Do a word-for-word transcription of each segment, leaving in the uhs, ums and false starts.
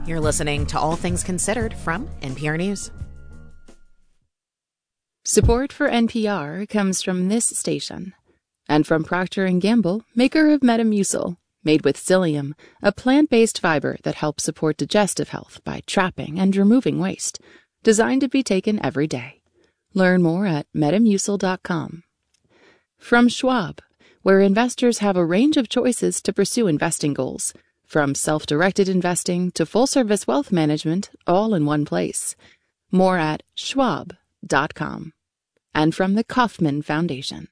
You're listening to All Things Considered from N P R News. Support for N P R comes from this station and from Procter and Gamble, maker of Metamucil, made with psyllium, a plant-based fiber that helps support digestive health by trapping and removing waste, designed to be taken every day. Learn more at metamucil dot com. From Schwab, where investors have a range of choices to pursue investing goals, from self-directed investing to full-service wealth management, all in one place. More at schwab dot com. And from the Kauffman Foundation.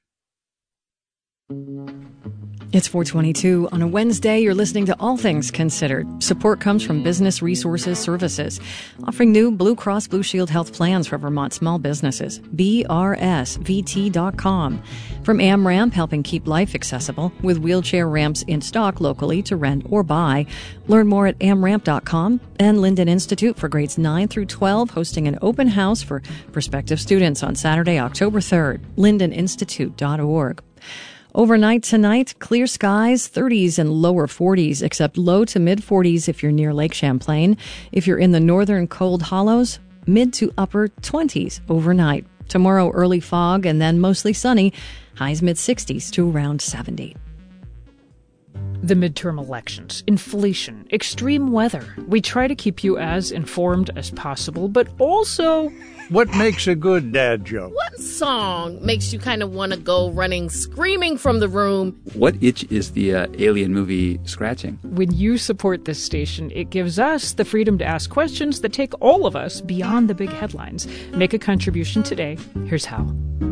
It's four twenty-two. On a Wednesday, you're listening to All Things Considered. Support comes from Business Resources Services, offering new Blue Cross Blue Shield health plans for Vermont small businesses. B R S V T dot com. From AmRamp, helping keep life accessible, with wheelchair ramps in stock locally to rent or buy. Learn more at am ramp dot com. And Linden Institute for grades nine through twelve, hosting an open house for prospective students on Saturday, October third. linden institute dot org. Overnight tonight, clear skies, thirties and lower forties, except low to mid forties if you're near Lake Champlain. If you're in the northern cold hollows, mid to upper twenties overnight. Tomorrow, early fog and then mostly sunny, highs mid sixties to around seventy. The midterm elections, inflation, extreme weather. We try to keep you as informed as possible, but also... What makes a good dad joke? What song makes you kind of want to go running, screaming from the room? What itch is the uh, Alien movie scratching? When you support this station, it gives us the freedom to ask questions that take all of us beyond the big headlines. Make a contribution today. Here's how.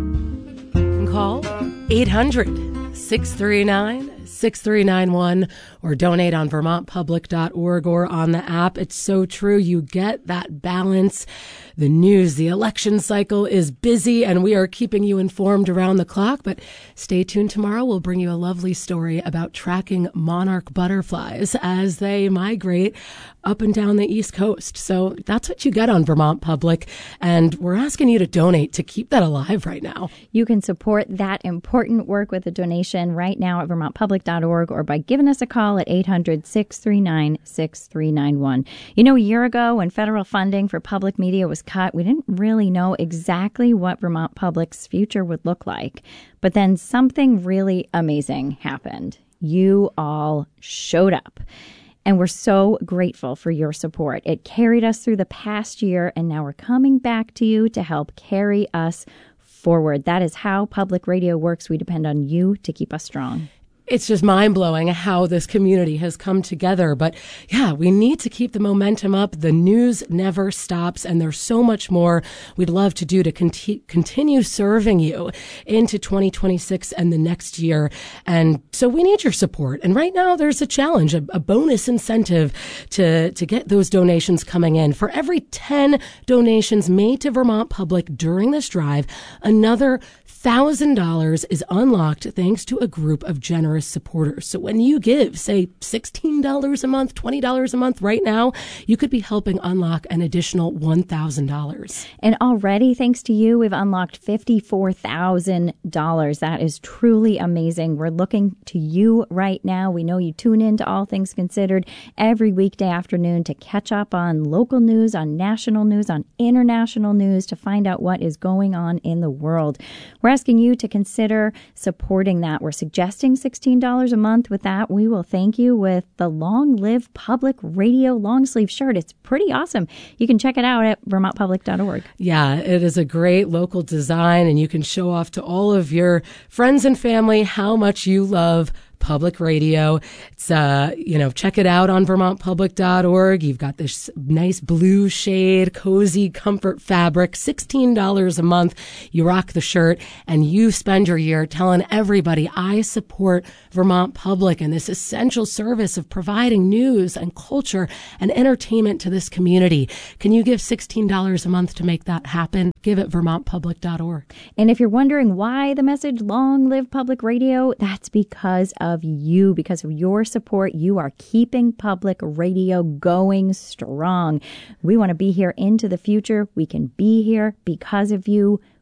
Call eight hundred, six three nine, six three nine one or donate on vermont public dot org or on the app. It's so true. You get that balance. The news, the election cycle is busy, and we are keeping you informed around the clock. But stay tuned tomorrow. We'll bring you a lovely story about tracking monarch butterflies as they migrate up and down the East Coast. So that's what you get on Vermont Public. And we're asking you to donate to keep that alive right now. You can support that important work with a donation right now at vermont public dot org or by giving us a call at eight hundred, six three nine, six three nine one. You know, a year ago when federal funding for public media was cut, we didn't really know exactly what Vermont Public's future would look like. But then something really amazing happened. You all showed up. And we're so grateful for your support. It carried us through the past year, and now we're coming back to you to help carry us forward. That is how public radio works. We depend on you to keep us strong. It's just mind-blowing how this community has come together. But yeah, we need to keep the momentum up. The news never stops, and there's so much more we'd love to do to conti- continue serving you into twenty twenty-six and the next year. And so we need your support. And right now there's a challenge, a, a bonus incentive to, to get those donations coming in. For every ten donations made to Vermont Public during this drive, another one thousand dollars is unlocked thanks to a group of generous supporters. So when you give, say, sixteen dollars a month, twenty dollars a month right now, you could be helping unlock an additional one thousand dollars. And already, thanks to you, we've unlocked fifty-four thousand dollars. That is truly amazing. We're looking to you right now. We know you tune in to All Things Considered every weekday afternoon to catch up on local news, on national news, on international news, to find out what is going on in the world. We're asking you to consider supporting that. We're suggesting sixteen dollars a month. With that, we will thank you with the Long Live Public Radio long sleeve shirt. It's pretty awesome. You can check it out at vermont public dot org. Yeah, it is a great local design, and you can show off to all of your friends and family how much you love public radio. It's, uh, you know, check it out on vermont public dot org. You've got this nice blue shade, cozy comfort fabric, sixteen dollars a month. You rock the shirt and you spend your year telling everybody, I support Vermont Public and this essential service of providing news and culture and entertainment to this community. Can you give sixteen dollars a month to make that happen? Give at vermont public dot org. And if you're wondering why the message Long Live Public Radio, that's because of of you. Because of your support, you are keeping public radio going strong. We want to be here into the future. We can be here because of you,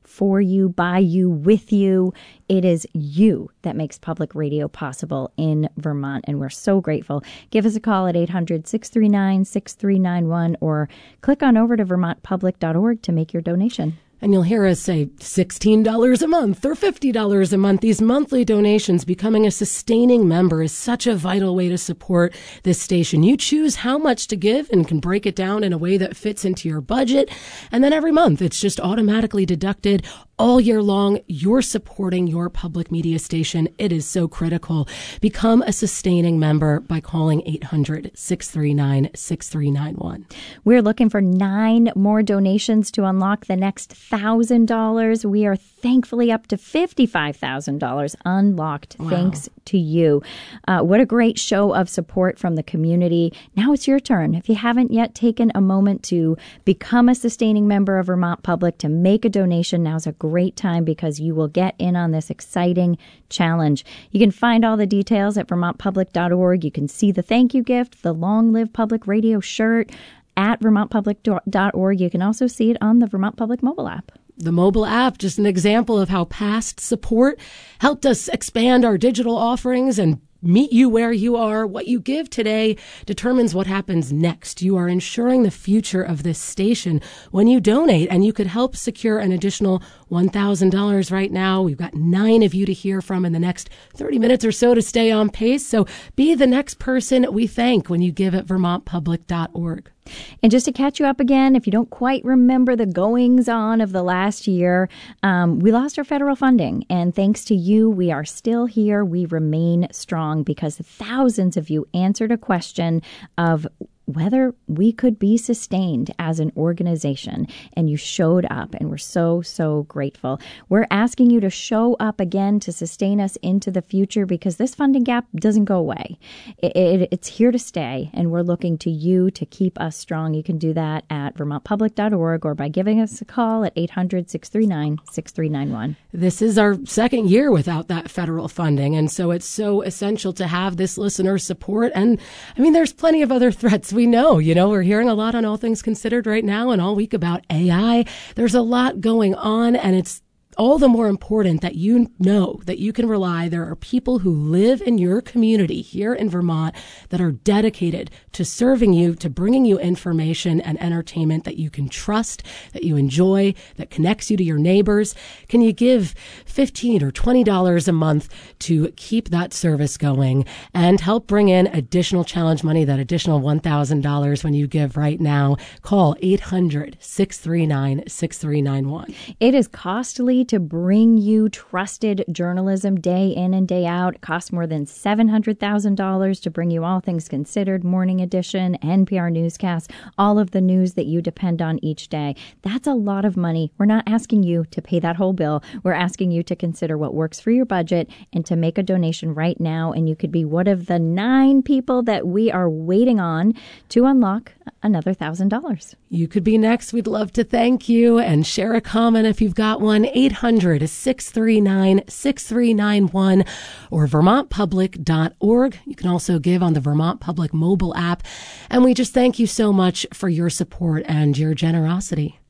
for you, by you, with you. It is you that makes public radio possible in Vermont, and we're so grateful. Give us a call at eight hundred, six three nine, six three nine one or click on over to vermont public dot org to make your donation. And you'll hear us say sixteen dollars a month or fifty dollars a month. These monthly donations, becoming a sustaining member, is such a vital way to support this station. You choose how much to give and can break it down in a way that fits into your budget. And then every month, it's just automatically deducted. All year long, you're supporting your public media station. It is so critical. Become a sustaining member by calling eight hundred, six three nine, six three nine one. We're looking for nine more donations to unlock the next one thousand dollars. We are thankfully up to fifty-five thousand dollars unlocked. Wow. Thanks to you. Uh, what a great show of support from the community. Now it's your turn. If you haven't yet taken a moment to become a sustaining member of Vermont Public, to make a donation, now's a great time because you will get in on this exciting challenge. You can find all the details at vermont public dot org. You can see the thank you gift, the Long Live Public Radio shirt at vermont public dot org. You can also see it on the Vermont Public mobile app. The mobile app, just an example of how past support helped us expand our digital offerings and meet you where you are. What you give today determines what happens next. You are ensuring the future of this station when you donate, and you could help secure an additional one thousand dollars right now. We've got nine of you to hear from in the next thirty minutes or so to stay on pace. So be the next person we thank when you give at vermont public dot org. And just to catch you up again, if you don't quite remember the goings on of the last year, um, we lost our federal funding. And thanks to you, we are still here. We remain strong because thousands of you answered a question of whether we could be sustained as an organization. And you showed up, and we're so, so grateful. We're asking you to show up again to sustain us into the future because this funding gap doesn't go away. It, it, it's here to stay, and we're looking to you to keep us strong. You can do that at vermont public dot org or by giving us a call at eight hundred, six three nine, six three nine one. This is our second year without that federal funding, and so it's so essential to have this listener support. And I mean, there's plenty of other threats. We know, you know, we're hearing a lot on All Things Considered right now and all week about A I. There's a lot going on, and it's all the more important that you know that you can rely. There are people who live in your community here in Vermont that are dedicated to serving you, to bringing you information and entertainment that you can trust, that you enjoy, that connects you to your neighbors. Can you give fifteen dollars or twenty dollars a month to keep that service going and help bring in additional challenge money, that additional one thousand dollars when you give right now? Call eight hundred, six three nine, six three nine one. It is costly to bring you trusted journalism day in and day out. It costs more than seven hundred thousand dollars to bring you All Things Considered, Morning Edition, N P R Newscast, all of the news that you depend on each day. That's a lot of money. We're not asking you to pay that whole bill. We're asking you to consider what works for your budget and to make a donation right now. And you could be one of the nine people that we are waiting on to unlock another one thousand dollars. You could be next. We'd love to thank you and share a comment if you've got one. eight hundred, six three nine, six three nine one or vermont public dot org. You can also give on the Vermont Public mobile app. And we just thank you so much for your support and your generosity.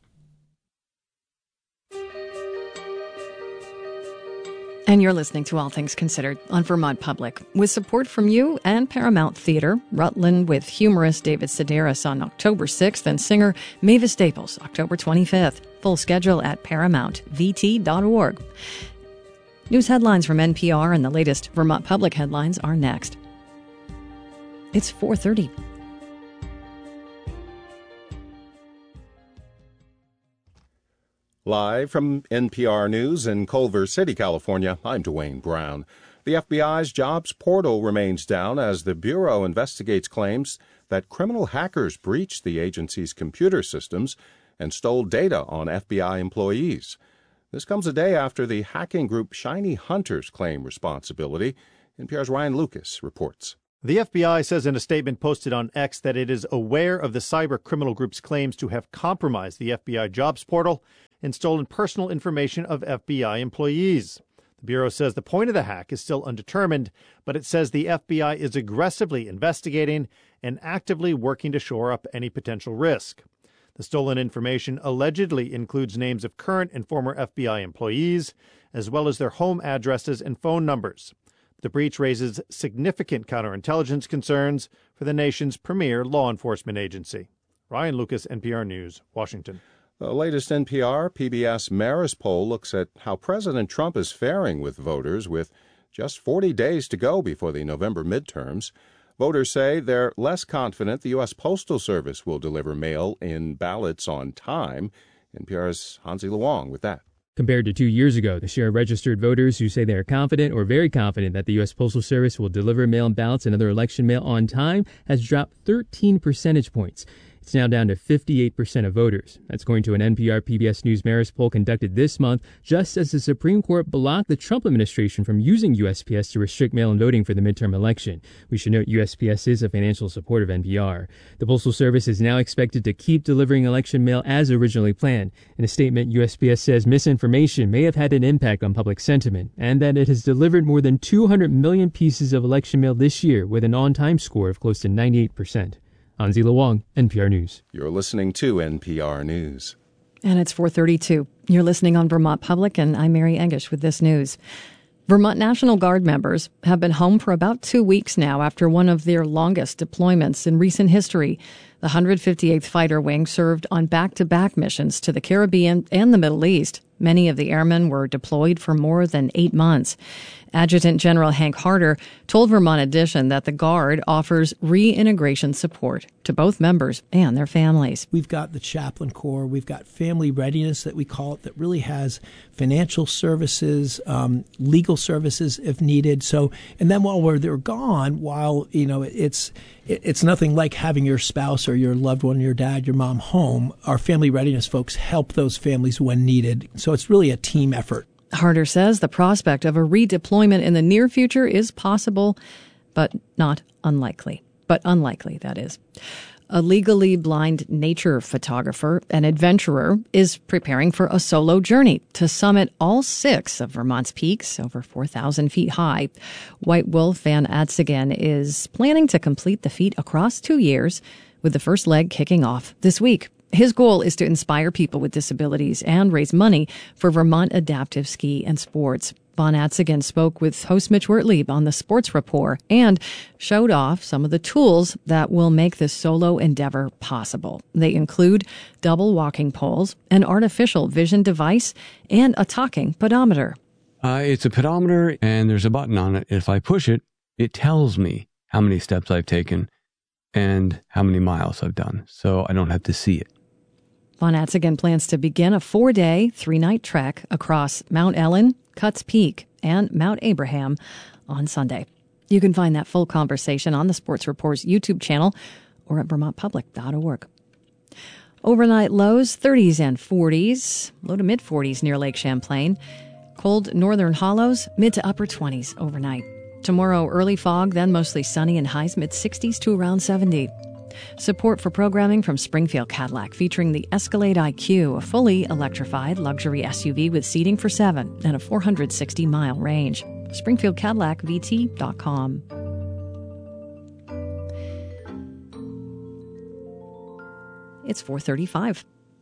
And you're listening to All Things Considered on Vermont Public, with support from you and Paramount Theater, Rutland, with humorist David Sedaris on October sixth and singer Mavis Staples October twenty-fifth. Full schedule at paramount v t dot org. News headlines from N P R and the latest Vermont Public headlines are next. It's four thirty. Live from N P R News in Culver City, California, I'm Dwayne Brown. The F B I's jobs portal remains down as the Bureau investigates claims that criminal hackers breached the agency's computer systems and stole data on F B I employees. This comes a day after the hacking group Shiny Hunters claim responsibility. N P R's Ryan Lucas reports. The F B I says in a statement posted on X that it is aware of the cyber criminal group's claims to have compromised the F B I jobs portal and stolen personal information of F B I employees. The Bureau says the point of the hack is still undetermined, but it says the F B I is aggressively investigating and actively working to shore up any potential risk. The stolen information allegedly includes names of current and former F B I employees, as well as their home addresses and phone numbers. The breach raises significant counterintelligence concerns for the nation's premier law enforcement agency. Ryan Lucas, N P R News, Washington. The latest N P R P B S Marist poll looks at how President Trump is faring with voters with just forty days to go before the November midterms. Voters say they're less confident the U S. Postal Service will deliver mail-in ballots on time. N P R's Hansi Luong with that. Compared to two years ago, the share of registered voters who say they are confident or very confident that the U S. Postal Service will deliver mail-in ballots and other election mail on time has dropped thirteen percentage points. It's now down to fifty-eight percent of voters. That's according to an N P R P B S News Marist poll conducted this month, just as the Supreme Court blocked the Trump administration from using U S P S to restrict mail-in voting for the midterm election. We should note U S P S is a financial supporter of N P R. The Postal Service is now expected to keep delivering election mail as originally planned. In a statement, U S P S says misinformation may have had an impact on public sentiment, and that it has delivered more than two hundred million pieces of election mail this year with an on-time score of close to ninety-eight percent. Hansi Luong, N P R News. You're listening to N P R News. And it's four thirty-two. You're listening on Vermont Public, and I'm Mary Engish with this news. Vermont National Guard members have been home for about two weeks now after one of their longest deployments in recent history. The one hundred fifty-eighth Fighter Wing served on back-to-back missions to the Caribbean and the Middle East. Many of the airmen were deployed for more than eight months. Adjutant General Hank Harder told Vermont Edition that the Guard offers reintegration support to both members and their families. We've got the Chaplain Corps. We've got Family Readiness, that we call it, that really has financial services, um, legal services if needed. So, and then while we're they're gone, while, you know, it's it's nothing like having your spouse or your loved one, your dad, your mom home. Our Family Readiness folks help those families when needed. So it's really a team effort. Harder says the prospect of a redeployment in the near future is possible, but not unlikely. But unlikely, that is. A legally blind nature photographer and adventurer is preparing for a solo journey to summit all six of Vermont's peaks, over four thousand feet high. White Wolf Van Atzingen is planning to complete the feat across two years, with the first leg kicking off this week. His goal is to inspire people with disabilities and raise money for Vermont Adaptive Ski and Sports. Von Atzingen spoke with host Mitch Wertlieb on the Sports Rapport and showed off some of the tools that will make this solo endeavor possible. They include double walking poles, an artificial vision device, and a talking pedometer. Uh, it's a pedometer, and there's a button on it. If I push it, it tells me how many steps I've taken and how many miles I've done, so I don't have to see it. Von Atzingen plans to begin a four-day, three-night trek across Mount Ellen, Cuts Peak, and Mount Abraham on Sunday. You can find that full conversation on the Sports Report's YouTube channel or at vermont public dot org. Overnight lows, thirties and forties, low to mid-forties near Lake Champlain. Cold northern hollows, mid to upper twenties overnight. Tomorrow, early fog, then mostly sunny and highs mid-sixties to around seventy. Support for programming from Springfield Cadillac, featuring the Escalade I Q, a fully electrified luxury S U V with seating for seven and a four hundred sixty mile range. Springfield Cadillac V T dot com. It's four thirty-five.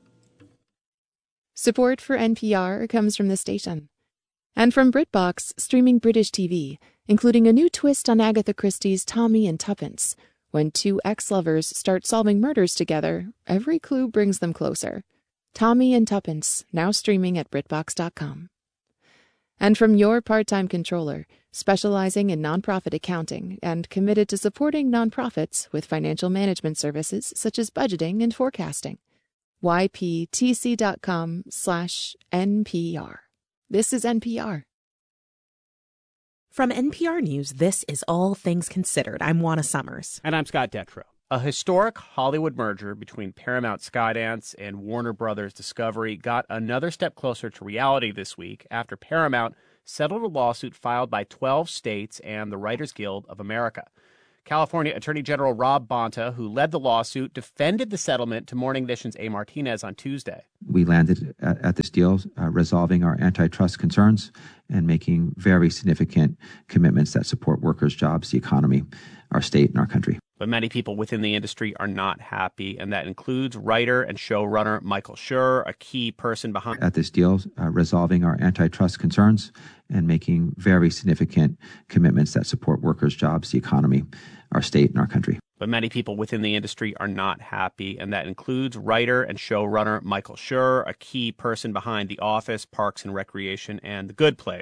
Support for N P R comes from the station. And from BritBox, streaming British T V, including a new twist on Agatha Christie's Tommy and Tuppence. When two ex-lovers start solving murders together, every clue brings them closer. Tommy and Tuppence, now streaming at Britbox dot com. And from Your Part-Time Controller, specializing in nonprofit accounting and committed to supporting nonprofits with financial management services such as budgeting and forecasting. Y P T C dot com slash N P R. This is N P R. From N P R News, this is All Things Considered. I'm Juana Summers. And I'm Scott Detrow. A historic Hollywood merger between Paramount Skydance and Warner Brothers Discovery got another step closer to reality this week after Paramount settled a lawsuit filed by twelve states and the Writers Guild of America. California Attorney General Rob Bonta, who led the lawsuit, defended the settlement to Morning Edition's A. Martinez on Tuesday. We landed at, at this deal, uh, resolving our antitrust concerns and making very significant commitments that support workers, jobs, the economy, our state, and our country. But many people within the industry are not happy, and that includes writer and showrunner Michael Schur, a key person behind at this deal, uh, resolving our antitrust concerns and making very significant commitments that support workers, jobs, the economy, our state, and our country. But many people within the industry are not happy, and that includes writer and showrunner Michael Schur, a key person behind The Office, Parks and Recreation, and The Good Place.